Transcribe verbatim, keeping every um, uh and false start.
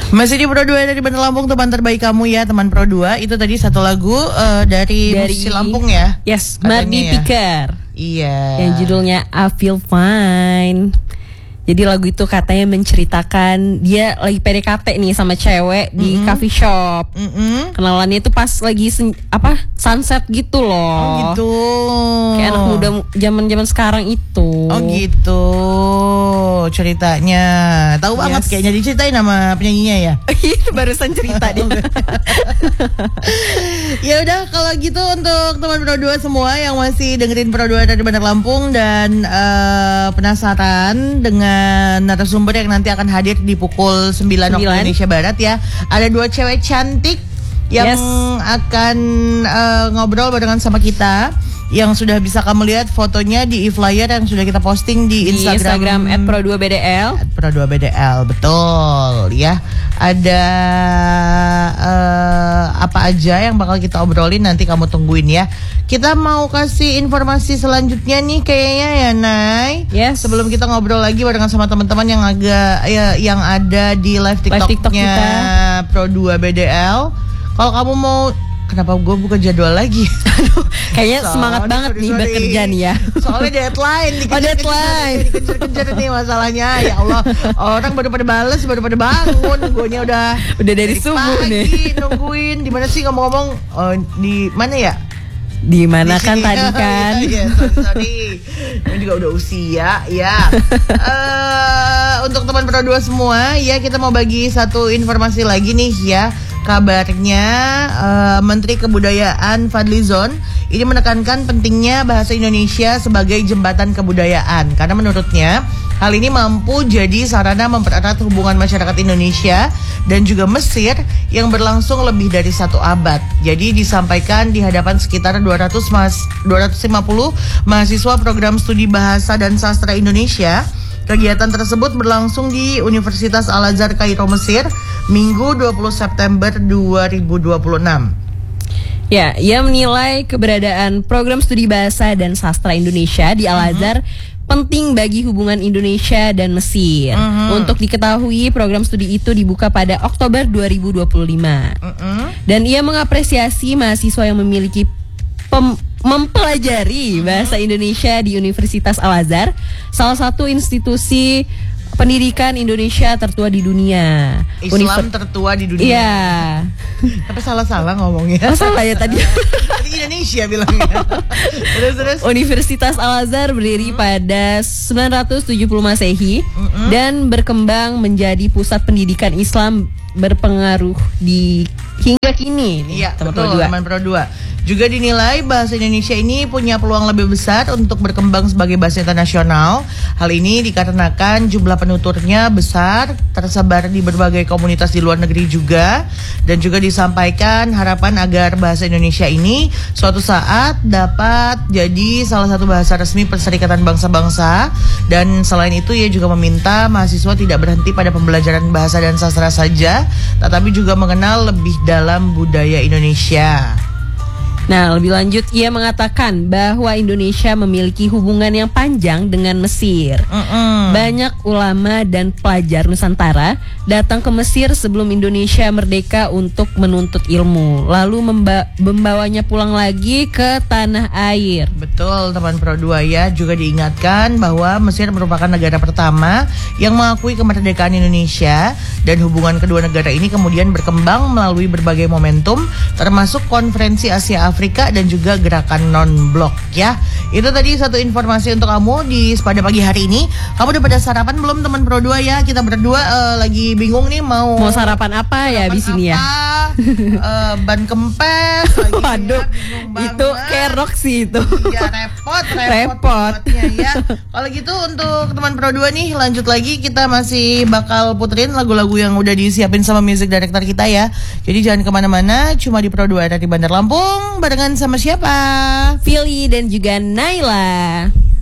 Masih di Pro dua dari Bandar Lampung, teman terbaik kamu ya, teman Pro dua. Itu tadi satu lagu uh, dari, dari musisi Lampung ya. Yes, Mardi ya. Pikar. Iya. Yang judulnya I Feel Fine. Jadi lagu itu katanya menceritakan dia lagi P D K T nih sama cewek di mm-hmm. coffee shop. Mm-hmm. Kenalannya itu pas lagi sen- apa sunset gitu loh. Oh gitu. Kayak anak muda zaman-zaman sekarang itu. Oh gitu ceritanya. Tahu yes. banget kayaknya, diceritain sama penyanyinya ya. Barusan cerita dia. Ya udah kalau gitu untuk teman Pro dua semua yang masih dengerin Pro dua dari Bandar Lampung dan uh, penasaran dengan narasumber yang nanti akan hadir di pukul sembilan waktu Indonesia Barat ya. Ada dua cewek cantik yang yes. akan uh, ngobrol barengan sama kita, yang sudah bisa kamu lihat fotonya di e-flyer yang sudah kita posting di, di Instagram, Instagram at pro dua b d l at pro dua b d l. Betul ya. Ada uh, apa aja yang bakal kita obrolin, nanti kamu tungguin ya. Kita mau kasih informasi selanjutnya nih kayaknya ya, Nay. Yes. Sebelum kita ngobrol lagi barengan sama teman-teman yang agak ya, yang ada di live TikToknya live TikTok kita. Pro dua B D L. Kalau kamu mau, kenapa gue buka jadwal lagi? Kayaknya so, semangat sorry, banget sorry, nih sorry. bekerja nih ya. Soalnya deadline. Oh deadline. Dikejar-kejar nih masalahnya. Ya Allah, orang baru pada bales, baru pada bangun. Guanya udah udah dari, dari subuh pagi, nih. Nungguin. Di mana sih ngomong-ngomong? Oh, di mana ya? Di mana kan tadi kan? Iya, sorry, sorry. Ini juga udah usia ya. uh, untuk teman Pro dua semua, ya kita mau bagi satu informasi lagi nih ya. Kabarnya uh, Menteri Kebudayaan Fadlizon ini menekankan pentingnya bahasa Indonesia sebagai jembatan kebudayaan, karena menurutnya hal ini mampu jadi sarana mempererat hubungan masyarakat Indonesia dan juga Mesir yang berlangsung lebih dari satu abad. Jadi disampaikan di hadapan sekitar dua ratus mas, dua ratus lima puluh mahasiswa program studi bahasa dan sastra Indonesia. Kegiatan tersebut berlangsung di Universitas Al-Azhar Kairo, Mesir, Minggu dua puluh September dua ribu dua puluh enam. Ya, ia menilai keberadaan program studi bahasa dan sastra Indonesia di Al-Azhar uh-huh. penting bagi hubungan Indonesia dan Mesir. Uh-huh. Untuk diketahui, program studi itu dibuka pada Oktober dua ribu dua puluh lima. Uh-huh. Dan ia mengapresiasi mahasiswa yang memiliki pem- mempelajari bahasa Indonesia di Universitas Al-Azhar, salah satu institusi pendidikan Indonesia tertua di dunia. Islam Univer- tertua di dunia. Iya. Tapi salah-salah ngomongnya. Oh, salah ya tadi. Tadi Indonesia bilangnya. Terus terus. Universitas Al-Azhar berdiri hmm. pada sembilan ratus tujuh puluh Masehi hmm. dan berkembang menjadi pusat pendidikan Islam berpengaruh di hingga kini. Iya, betul, teman Pro dua. Juga dinilai bahasa Indonesia ini punya peluang lebih besar untuk berkembang sebagai bahasa internasional. Hal ini dikarenakan jumlah penuturnya besar, tersebar di berbagai komunitas di luar negeri juga. Dan juga disampaikan harapan agar bahasa Indonesia ini suatu saat dapat jadi salah satu bahasa resmi Perserikatan Bangsa-Bangsa. Dan selain itu ia juga meminta mahasiswa tidak berhenti pada pembelajaran bahasa dan sastra saja, tetapi juga mengenal lebih dalam budaya Indonesia. Nah, lebih lanjut ia mengatakan bahwa Indonesia memiliki hubungan yang panjang dengan Mesir. Mm-mm. Banyak ulama dan pelajar Nusantara datang ke Mesir sebelum Indonesia merdeka untuk menuntut ilmu, lalu memba- membawanya pulang lagi ke tanah air. Betul, teman Pro dua ya. Juga diingatkan bahwa Mesir merupakan negara pertama yang mengakui kemerdekaan Indonesia, dan hubungan kedua negara ini kemudian berkembang melalui berbagai momentum, termasuk konferensi Asia Afrika Afrika dan juga gerakan non-blok ya. Itu tadi satu informasi untuk kamu di pada pagi hari ini. Kamu udah pada sarapan belum teman Pro dua ya? Kita berdua uh, lagi bingung nih mau mau sarapan apa sarapan ya di sini ya? uh, ban kempes lagi. Waduh, ya, itu kerok sih itu. Ya repot, repot. repot. Ya. Kalau gitu untuk teman Pro dua nih, lanjut lagi kita masih bakal puterin lagu-lagu yang udah disiapin sama music director kita ya. Jadi jangan kemana-mana, cuma di Pro dua dari Bandar Lampung. Barengan sama siapa? Philly dan juga Naila.